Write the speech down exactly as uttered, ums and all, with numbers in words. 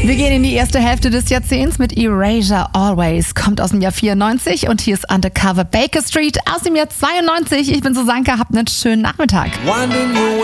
Wir gehen in die erste Hälfte des Jahrzehnts mit Erasure Always. Kommt aus dem Jahr vierundneunzig und hier ist Undercover Baker Street aus dem Jahr zweiundneunzig. Ich bin Susanka, habt einen schönen Nachmittag.